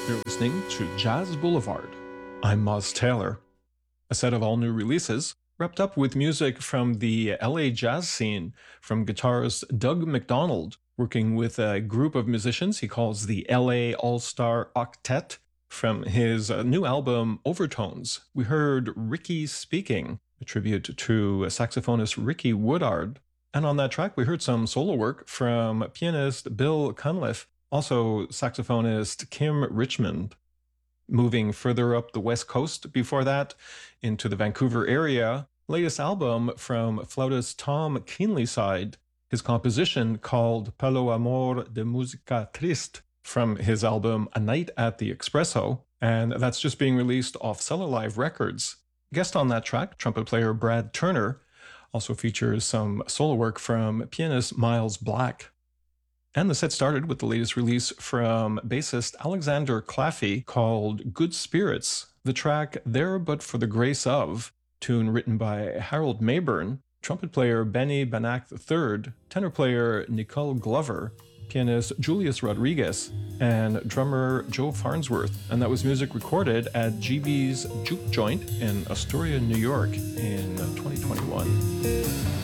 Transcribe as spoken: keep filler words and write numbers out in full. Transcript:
You're listening to Jazz Boulevard. I'm Moz Taylor. A set of all new releases, wrapped up with music from the L A jazz scene from guitarist Doug McDonald, working with a group of musicians he calls the L A All-Star Octet. From his uh, new album Overtones, we heard Ricky Speaking, a tribute to saxophonist Ricky Woodard. And on that track, we heard some solo work from pianist Bill Cunliffe, also saxophonist Kim Richmond. Moving further up the West Coast before that, into the Vancouver area, latest album from flautist Tom Keenlyside, his composition called Pelo Amor de Musica Triste, from his album A Night at the Espresso, and that's just being released off Cellar Live Records. Guest on that track, trumpet player Brad Turner, also features some solo work from pianist Miles Black. And the set started with the latest release from bassist Alexander Claffey called Good Spirits, the track There But For the Grace Of, tune written by Harold Mayburn, trumpet player Benny Banach the third, tenor player Nicole Glover, pianist Julius Rodriguez, and drummer Joe Farnsworth. And that was music recorded at G B's Juke Joint in Astoria, New York in twenty twenty-one.